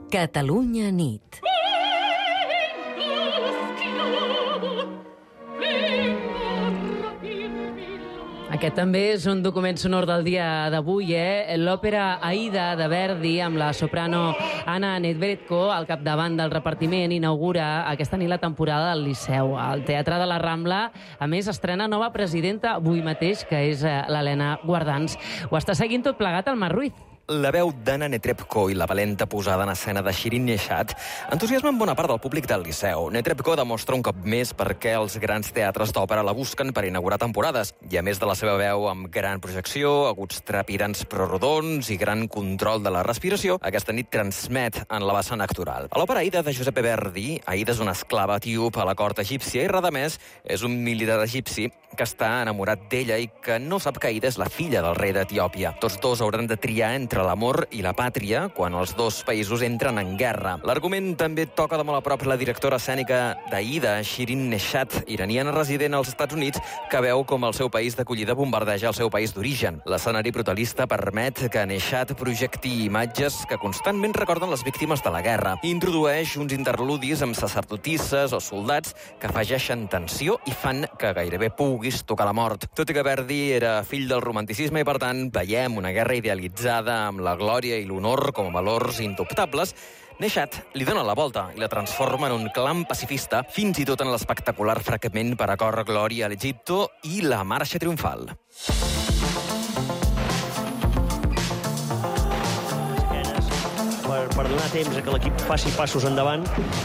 Catalunya nit. Aquest també és un document sonor del dia d'avui, L'òpera Aida de Verdi, amb la soprano Anna Netrebko al capdavant del repartiment, inaugura aquesta nit la temporada del Liceu. Al Teatre de la Rambla, a més, estrena nova presidenta avui mateix, que és l'Helena Guardans. Ho està seguint tot plegat el Marc Ruiz. La veu d'Anna Netrebko i la valenta posada en escena de Shirin Neshat entusiasmen bona part del públic del Liceu. Netrebko demostra un cop més per què els grans teatres d'òpera la busquen per inaugurar temporades. I a més de la seva veu amb gran projecció, aguts trepidants però rodons i gran control de la respiració, aquesta nit transmet en la vessant actoral. A l'òpera Aida de Giuseppe Verdi, Aida és una esclava etíop a la cort egípcia i Radamès és un militar egipci que està enamorat d'ella i que no sap que Aida és la filla del rei d'Etiòpia. Tots dos hauran de triar entre l'amor i la pàtria quan els dos països entren en guerra. L'argument també toca de molt a prop la directora escènica d'Aida, Shirin Neshat, iraniana resident als Estats Units, que veu com el seu país d'acollida bombardeja el seu país d'origen. L'escenari brutalista permet que Neshat projecti imatges que constantment recorden les víctimes de la guerra i introdueix uns interludis amb sacerdotisses o soldats que afegeixen tensió i fan que gairebé puguis tocar la mort. Tot i que Verdi era fill del romanticisme i, per tant, veiem una guerra idealitzada amb la glòria i l'honor com a valors indubtables, Neshat li dona la volta i la transforma en un clam pacifista, fins i tot en l'espectacular fragment per a cor Glòria a l'Egipto i la marxa triomfal. Per donar temps a que l'equip faci passos endavant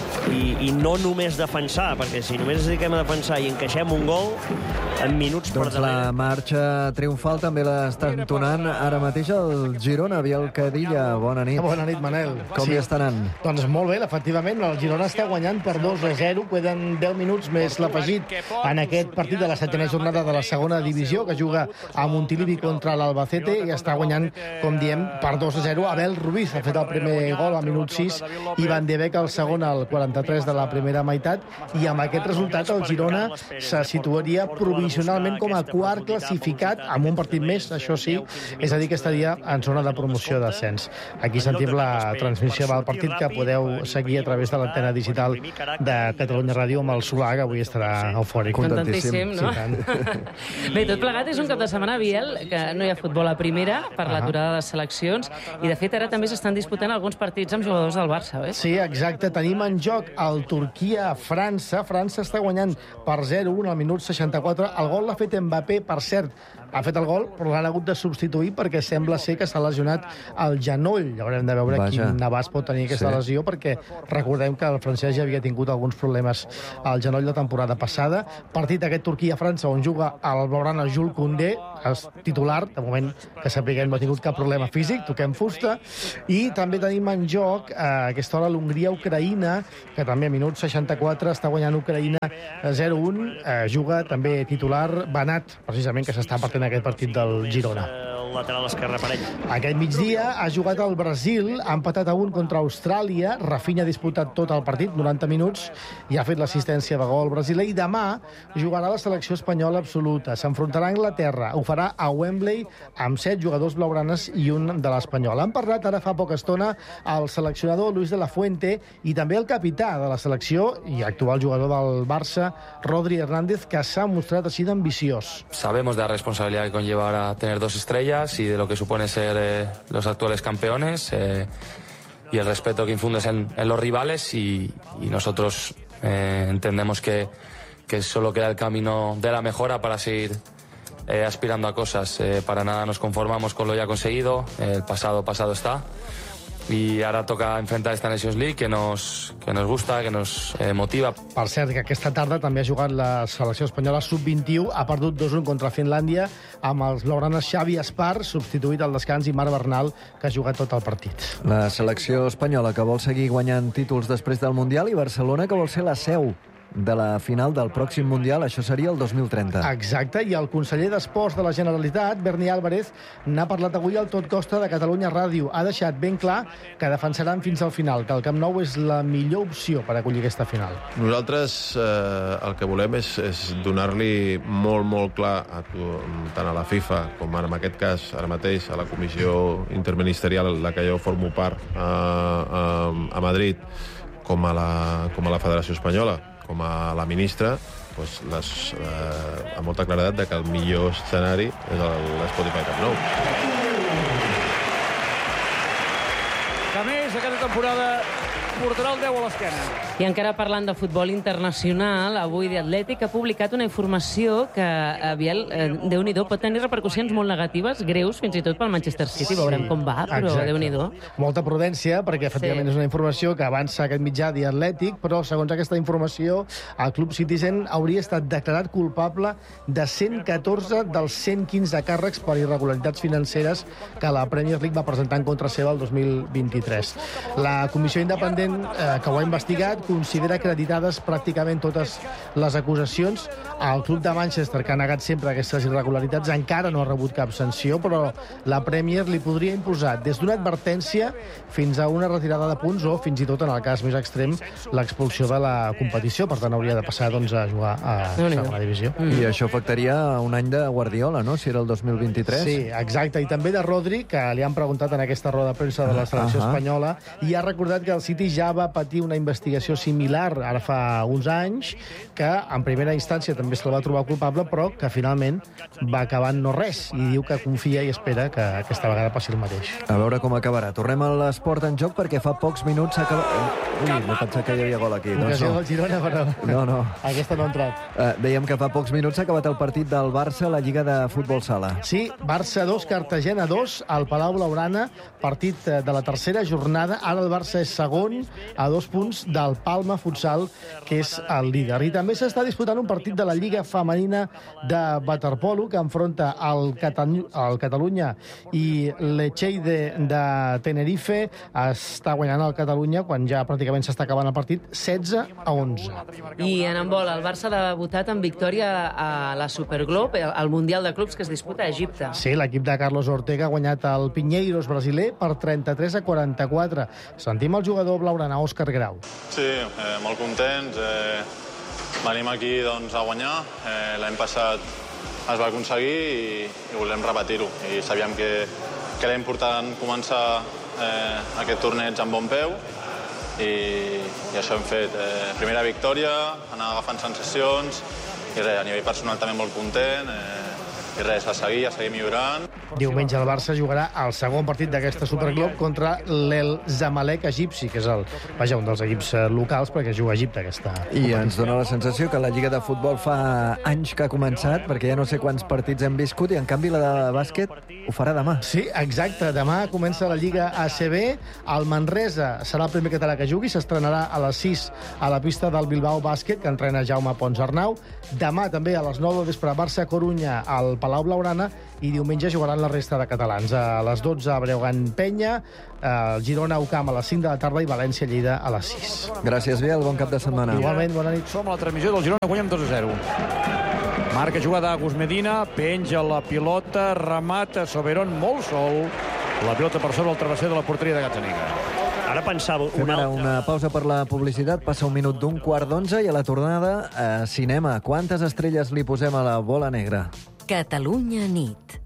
i no només defensar, perquè si només ens dediquem a defensar i encaixem un gol, en minuts per doncs la marxa triomfal també l'està entonant ara mateix el Girona. Biel Cadilla, bona nit. Bona nit, Manel. Com hi està anant? Doncs molt bé, efectivament, el Girona està guanyant per 2-0, queden 10 minuts més l'afegit en aquest partit de la 7ª jornada de la segona divisió, que juga a Montilivi contra l'Albacete i està guanyant, com diem, per 2-0. Abel Ruiz ha fet el primer gol a minut 6 i Van de Beek el segon al 43 de la primera meitat, i amb aquest resultat el Girona se situaria provisionalment com a quart classificat amb un partit més, això sí, és a dir, que estaria en zona de promoció d'ascens. Aquí sentim la transmissió del partit, que podeu seguir a través de l'antena digital de Catalunya Ràdio amb el Solà, que avui estarà eufòric. Contentíssim, no? Sí, bé, tot plegat és un cap de setmana, Biel, que no hi ha futbol a primera per l'aturada de les seleccions, i de fet ara també s'estan disputant alguns partits amb jugadors del Barça, oi? Sí, exacte. Tenim en joc el Turquia-França. França està guanyant per 0-1 al minut 64. El gol l'ha fet Mbappé, per cert. Ha fet el gol, però l'han hagut de substituir perquè sembla ser que s'ha lesionat el genoll. Haurem de veure quin abast pot tenir aquesta lesió, perquè recordem que el francès ja havia tingut alguns problemes al genoll la temporada passada. Partit aquest Turquia-França on juga el blaugrana Jules Koundé, és titular, de moment que sapiguem no ha tingut cap problema físic, toquem fusta, i també tenim en joc a aquesta hora l'Hongria-Ucraïna, que també a minut 64 està guanyant Ucraïna 0-1, juga també titular Banat, precisament, que s'està partint aquest partit del Girona. Lateral esquerre per ell. Aquest migdia ha jugat el Brasil, ha empatat a 1 contra Austràlia. Rafinha ha disputat tot el partit, 90 minuts, i ha fet l'assistència de gol brasiler. I demà jugarà la selecció espanyola absoluta. S'enfrontarà a Anglaterra. Ho farà a Wembley amb 7 jugadors blaugranes i un de l'Espanyol. Han parlat ara fa poca estona el seleccionador Luis de la Fuente i també el capità de la selecció i actual jugador del Barça, Rodri Hernández, que s'ha mostrat així d'ambiciós. Sabemos de la responsabilidad que conlleva ahora tener 2 estrellas y de lo que supone ser los actuales campeones y el respeto que infundes en los rivales y nosotros entendemos que solo queda el camino de la mejora para seguir aspirando a cosas. Para nada nos conformamos con lo ya conseguido, el pasado está. I ara toca enfrentar esta Nations League que nos gusta, que nos motiva. Per cert, que aquesta tarda també ha jugat la selecció espanyola sub-21, ha perdut 2-1 contra Finlàndia amb els blaugranes Xavi Espar, substituït al descans, i Marc Bernal, que ha jugat tot el partit. La selecció espanyola que vol seguir guanyant títols després del Mundial, i Barcelona que vol ser la seu de la final del pròxim Mundial. Això seria el 2030. Exacte, i el conseller d'Esports de la Generalitat, Berni Álvarez, n'ha parlat avui al Tot Costa de Catalunya Ràdio. Ha deixat ben clar que defensaran fins al final, que el Camp Nou és la millor opció per acollir aquesta final. Nosaltres el que volem és donar-li molt clar tant a la FIFA com ara, en aquest cas, ara mateix, a la comissió interministerial, la que jo formo part a Madrid, com a la Federació Espanyola, com a la ministra, doncs amb molta claredat de que el millor escenari és l'Spotify Camp Nou. A més, aquesta temporada portarà el 10 a l'esquena. I encara parlant de futbol internacional, avui The Athletic ha publicat una informació que, Biel, Déu-n'hi-do, pot tenir repercussions molt negatives, greus, fins i tot pel Manchester City. Veurem com va, però Déu-n'hi-do. Molta prudència, perquè efectivament és una informació que avança aquest mitjà The Athletic, però segons aquesta informació, el Club Citizen hauria estat declarat culpable de 114 dels 115 càrrecs per irregularitats financeres que la Premier League va presentar en contra seva el 2023. La comissió independent que ho ha investigat considera acreditades pràcticament totes les acusacions. El club de Manchester, que ha negat sempre aquestes irregularitats, encara no ha rebut cap sanció, però la Premier li podria imposar des d'una advertència fins a una retirada de punts o, fins i tot, en el cas més extrem, l'expulsió de la competició. Per tant, hauria de passar a jugar a segona divisió. I això afectaria un any de Guardiola, no?, si era el 2023. Sí, exacte. I també de Rodri, que li han preguntat en aquesta roda de premsa de la selecció espanyola, i ha recordat que el City ja va patir una investigació similar ara fa uns anys, que en primera instància també se la va trobar culpable, però que finalment va acabar en no res, i diu que confia i espera que aquesta vegada passi el mateix. A veure com acabarà. Tornem a l'esport en joc, perquè fa pocs minuts s'ha acabat... Ui, m'he pensat que hi havia gol aquí. Ocasió del Girona, però... No. Aquesta no ha entrat. Dèiem que fa pocs minuts s'ha acabat el partit del Barça a la Lliga de Futbol Sala. Sí, Barça 2, Cartagena 2, al Palau Blaugrana, partit de la tercera jornada. Ara el Barça és segon, a 2 punts del Palma Futsal, que és el líder. I també s'està disputant un partit de la Lliga Femenina de waterpolo, que enfronta el Catalunya i l'Echeide de Tenerife. Està guanyant el Catalunya, quan ja pràcticament s'està acabant el partit, 16-11. I en handbol, el Barça ha debutat amb victòria a la Superglobe, al Mundial de Clubs que es disputa a Egipte. Sí, l'equip de Carlos Ortega ha guanyat el Pinheiros brasiler per 33-44. Sentim el jugador blaugrana, Òscar Grau. Sí, molt contents. Venim aquí a guanyar. L'any passat es va aconseguir i volem repetir-ho. I sabíem que era important començar aquest torneig amb bon peu i això hem fet. Primera victòria, anar agafant sensacions i res, a nivell personal també molt content. I res, a seguir millorant. Diumenge el Barça jugarà el segon partit d'aquesta Superglobe contra l'El Zamalek egipci, que és un dels equips locals, perquè juga a Egipte aquesta. I ens dona la sensació que la Lliga de Futbol fa anys que ha començat, perquè ja no sé quants partits hem viscut, i en canvi la de bàsquet ho farà demà. Sí, exacte. Demà comença la Lliga ACB. El Manresa serà el primer català que jugui. S'estrenarà a les 6 a la pista del Bilbao Bàsquet, que entrena Jaume Pons Arnau. Demà també a les 9 del vespre Barça-Corunya al Palau Blaugrana, i diumenge jugaran la resta de catalans. A les 12 Breogán Penya, el Girona UCAM a les 5 de la tarda i València-Lleida a les 6. Gràcies, Biel. Bon cap de setmana. Igualment, bona nit. Som a la transmissió del Girona, guanyem 2-0. Marca jugada Agus Medina, penja la pilota, remata Soberón molt sol. La pilota per sobre el travesser de la porteria de Gazzaniga. Ara pensava... Fem ara una pausa per la publicitat, passa un minut d'un 11:15 i a la tornada, cinema. Quantes estrelles li posem a la bola negra? Catalunya nit.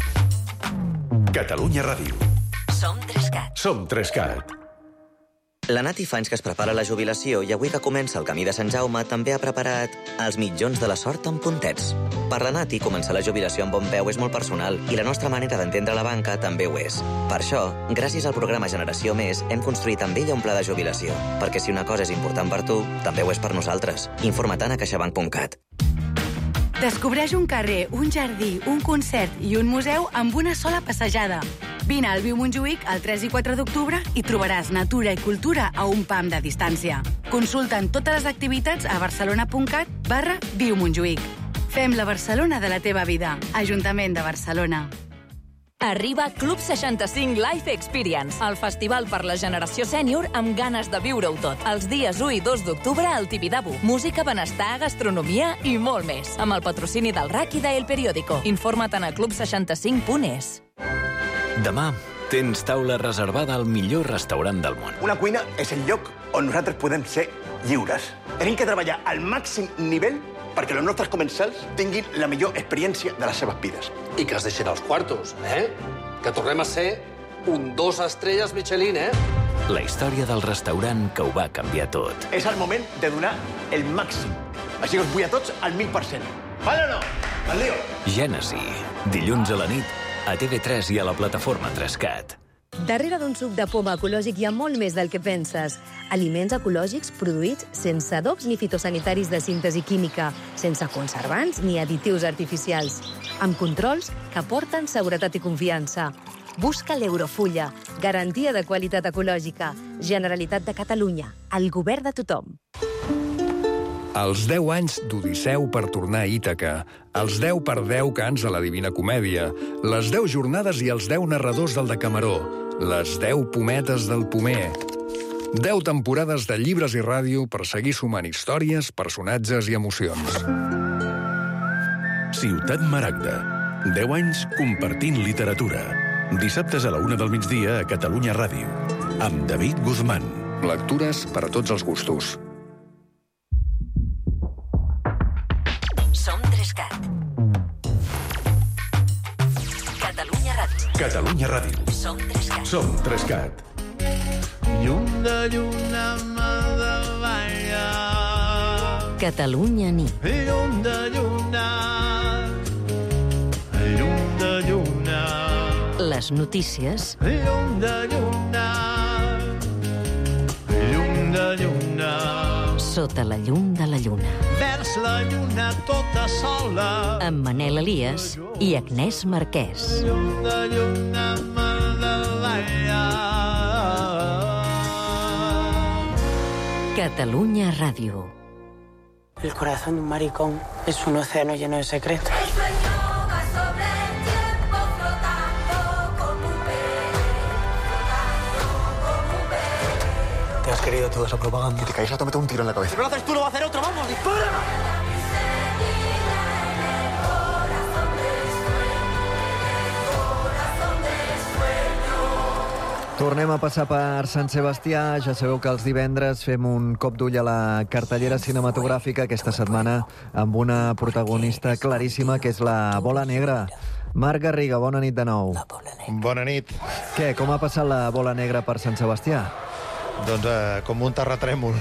Catalunya Ràdio. Som 3CAT. Som 3CAT. La Nati fa anys que es prepara la jubilació i avui que comença el camí de Sant Jaume també ha preparat els mitjons de la sort amb puntets. Per la Nati, començar la jubilació amb bon peu és molt personal i la nostra manera d'entendre la banca també ho és. Per això, gràcies al programa Generació Més, hem construït amb ella un pla de jubilació. Perquè si una cosa és important per tu, també ho és per nosaltres. Informa't a caixabank.cat. Descobreix un carrer, un jardí, un concert i un museu amb una sola passejada. Vine al Viu Montjuïc el 3 i 4 d'octubre i trobaràs natura i cultura a un pam de distància. Consulta'n totes les activitats a barcelona.cat/Viu Montjuïc. Fem la Barcelona de la teva vida. Ajuntament de Barcelona. Arriba Club 65 Life Experience, el festival per la generació sènior amb ganes de viure-ho tot. Els dies 1 i 2 d'octubre al Tibidabo. Música, benestar, gastronomia i molt més. Amb el patrocini del RAC i d'El Periódico. Informa't a club65.es. Demà tens taula reservada al millor restaurant del món. Una cuina és el lloc on nosaltres podem ser lliures. Tenim que treballar al màxim nivell perquè els nostres comensals tinguin la millor experiència de les seves vides. I que es deixin els quartos, Que tornem a ser un 2 estrelles Michelin, La història del restaurant que ho va canviar tot. És el moment de donar el màxim. Així que us vull a tots al 1000%. Vale o no? Al lío. Gènesi, dilluns a la nit, a TV3 i a la plataforma 3CAT. Darrere d'un suc de poma ecològic hi ha molt més del que penses. Aliments ecològics produïts sense adobs ni fitosanitaris de síntesi química, sense conservants ni additius artificials, amb controls que aporten seguretat i confiança. Busca l'Eurofulla, garantia de qualitat ecològica. Generalitat de Catalunya, el govern de tothom. Els 10 anys d'Odisseu per tornar a Ítaca, els 10 per 10 cants a la Divina Comèdia, les 10 jornades i els 10 narradors del Decameró, les 10 pometes del Pomer, 10 temporades de llibres i ràdio per seguir sumant històries, personatges i emocions. Ciutat Maragda. 10 anys compartint literatura. Dissabtes a la 1 del migdia a Catalunya Ràdio. Amb David Guzmán. Lectures per a tots els gustos. Som 3CAT. Catalunya Ràdio. Catalunya Ràdio. Som 3CAT. Som 3CAT. Lluna Madavalla. Catalunya nit. Lluna. Les notícies. Lluna. Sota la llum de la lluna. Vers la lluna tota sola. Amb Manel Elias i Agnès Marquès. Lluna Madalaya. Catalunya Ràdio. El corazón de un maricón es un océano lleno de secretos. Te has querido toda esa propaganda. Que te caes a tomarte un tiro en la cabeza. Si no lo haces tú, lo va a hacer otro. ¡Vamos, dispara! Tornem a passar per Sant Sebastià. Ja sabeu que els divendres fem un cop d'ull a la cartellera cinematogràfica aquesta setmana amb una protagonista claríssima, que és la Bola Negra. Marc Garriga, bona nit de nou. Bona nit. Què, com ha passat la Bola Negra per Sant Sebastià? Doncs com un terratrèmol.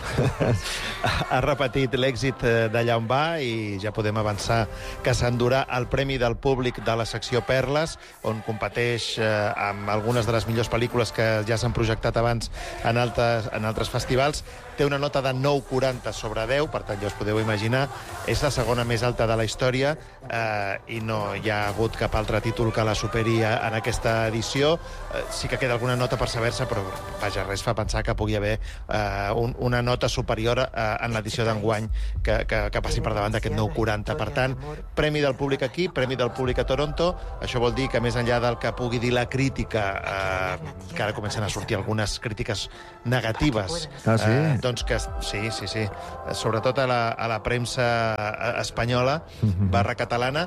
Ha repetit l'èxit d'allà on va i ja podem avançar que s'endurà el Premi del Públic de la secció Perles, on competeix amb algunes de les millors pel·lícules que ja s'han projectat abans en altres festivals. Té una nota de 9,40 sobre 10, per tant ja us podeu imaginar, és la segona més alta de la història i no hi ha hagut cap altre títol que la superi en aquesta edició. Sí que queda alguna nota per saber-se, però vaja, res fa pensar que pugui haver una nota superior en l'edició d'enguany que passi per davant d'aquest 9,40. Per tant, Premi del Públic aquí, Premi del Públic a Toronto. Això vol dir que més enllà del que pugui dir la crítica, que ara comencen a sortir algunes crítiques negatives. Ah, sí? Doncs que sí. Sobretot a la premsa espanyola, barra catalana.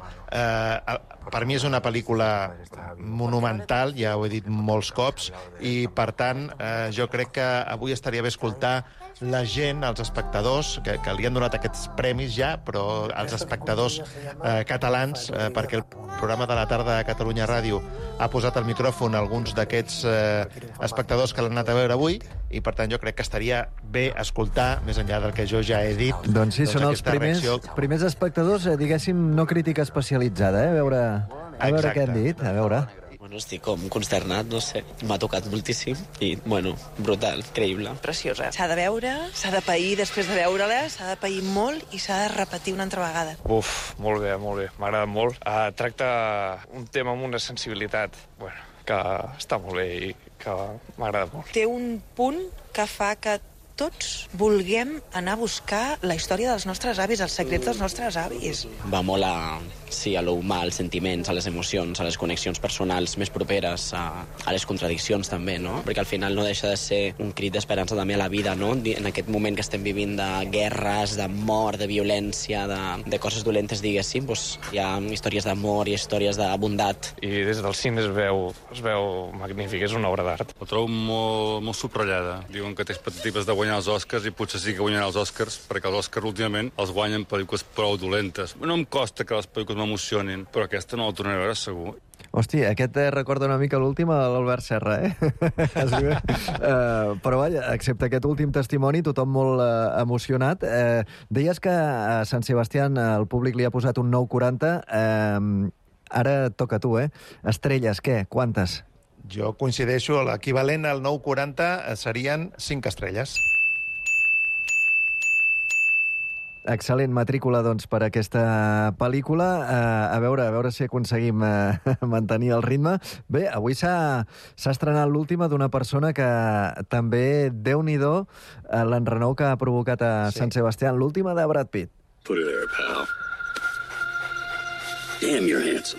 Per mi és una pel·lícula monumental, ja ho he dit molts cops, i per tant jo crec que avui estaria bé escoltar la gent, els espectadors, que li han donat aquests premis ja, però els espectadors catalans, perquè el programa de la tarda a Catalunya Ràdio ha posat al micròfon alguns d'aquests espectadors que l'han anat a veure avui, i per tant jo crec que estaria bé escoltar, més enllà del que jo ja he dit. Doncs sí, són els primers espectadors, diguéssim, no crítica especialitzada, a veure què han dit, a veure. Bueno, estic com consternat, no sé. M'ha tocat moltíssim i, bueno, brutal, creïble. Preciosa. S'ha de veure, s'ha de pair després de veure-la, s'ha de pair molt i s'ha de repetir una altra vegada. Uf, molt bé. M'ha agradat molt. Tracta un tema amb una sensibilitat, bueno, que està molt bé i que m'ha agradat molt. Té un punt que fa que tots vulguem anar a buscar la història dels nostres avis, els secrets dels nostres avis. Va molt a lo humà, als sentiments, a les emocions, a les connexions personals més properes, a les contradiccions també, no? Perquè al final no deixa de ser un crit d'esperança també a la vida, no? En aquest moment que estem vivint de guerres, de mort, de violència, de coses dolentes, diguéssim, doncs hi ha històries d'amor i històries de bondat. I des del cine es veu magnífic, és una obra d'art. La trobo molt subratllada. Diuen que té expectatives de guanyar els Oscars i potser sí que guanyarà els Oscars, perquè els Oscars últimament els guanyen pel·lícules prou dolentes. No em costa que les pel·lícules m'emocionin, però aquesta no la tornaré a veure segur. Hosti, aquest recorda una mica l'últim a l'Albert Serra, però vaja, excepte aquest últim testimoni, tothom molt emocionat. Deies que a Sant Sebastià el públic li ha posat un 9,40. Ara toca a tu, Estrelles, què? Quantes? Jo coincideixo, l'equivalent al 9,40 serien 5 estrelles. Excel·lent matrícula, doncs, per aquesta pel·lícula. A veure si aconseguim mantenir el ritme. Bé, avui s'ha estrenat l'última d'una persona que també, Déu-n'hi-do, l'enrenou que ha provocat a Sant Sebastià, l'última de Brad Pitt. Put it there, pal. Damn, you're handsome.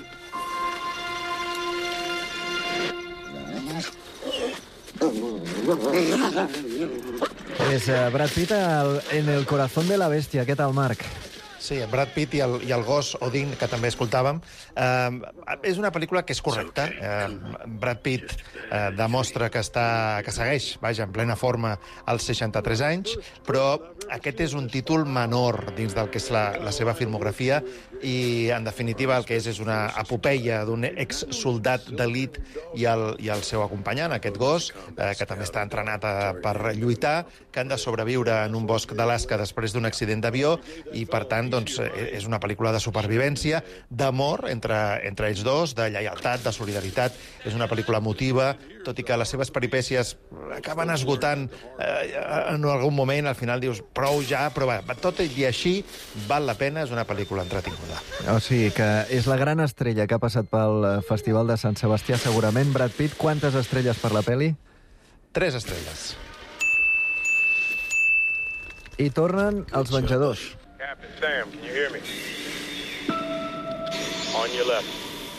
És Brad Pitt en el corazón de la bestia. Què tal, Marc? Sí, Brad Pitt i el gos Odin, que també escoltàvem. És una pel·lícula que és correcta. Brad Pitt demostra que segueix, en plena forma als 63 anys, però aquest és un títol menor dins del que és la seva filmografia i, en definitiva, el que és una epopeia d'un exsoldat d'elit i el seu acompanyant, aquest gos, que també està entrenat per lluitar, que han de sobreviure en un bosc d'Alaska després d'un accident d'avió i, per tant, doncs, és una pel·lícula de supervivència, d'amor entre ells dos, de lleialtat, de solidaritat. És una pel·lícula emotiva, tot i que les seves peripècies acaben esgotant en algun moment. Al final dius, prou ja, però tot i així val la pena, és una pel·lícula entretinguda. O sigui que és la gran estrella que ha passat pel Festival de Sant Sebastià, segurament. Brad Pitt, quantes estrelles per la pel·li? 3 estrelles. I tornen els venjadors. Captain Sam, can you hear me? On your left.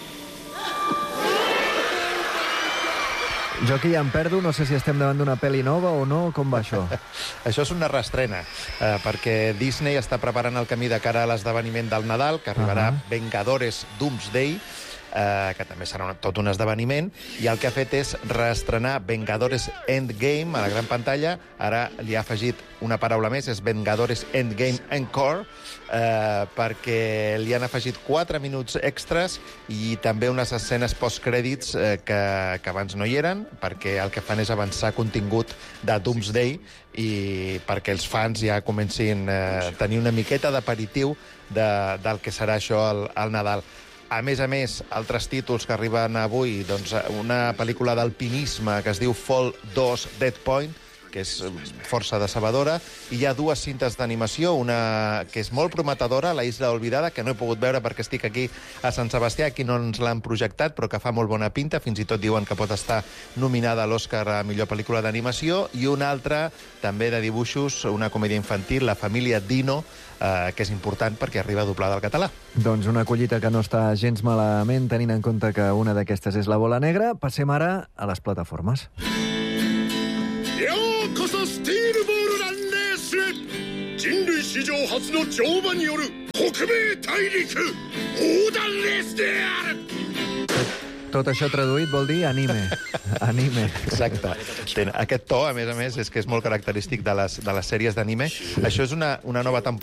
Jo aquí ja em perdo, no sé si estem davant d'una pel·li nova o no, com va això? Això és una reestrena, perquè Disney està preparant el camí de cara a l'esdeveniment del Nadal, que arribarà Vengadores Doomsday, que també serà tot un esdeveniment, i el que ha fet és reestrenar Vengadores Endgame a la gran pantalla. Ara li ha afegit una paraula més, és Vengadores Endgame Encore, perquè li han afegit 4 minuts extras i també unes escenes postcrèdits que abans no hi eren, perquè el que fan és avançar contingut de Doomsday i perquè els fans ja comencin a tenir una miqueta d'aperitiu del que serà això al Nadal. A més, altres títols que arriben avui, doncs una pel·lícula d'alpinisme que es diu Fall 2 Dead Point, que és força decebedora, i hi ha 2 cintes d'animació, una que és molt prometedora, La Isla Olvidada, que no he pogut veure perquè estic aquí a Sant Sebastià, aquí no ens l'han projectat, però que fa molt bona pinta, fins i tot diuen que pot estar nominada a l'Oscar a millor pel·lícula d'animació, i una altra, també de dibuixos, una comèdia infantil, La família Dino, que és important perquè arriba doblada al català. Doncs una collita que no està gens malament, tenint en compte que una d'aquestes és La Bola Negra. Passem ara a les plataformes. Tot això traduït vol dir anime. Anime. Exacte. Aquest to, a més, és que és molt característic de les sèries d'anime. Això és una nova temporada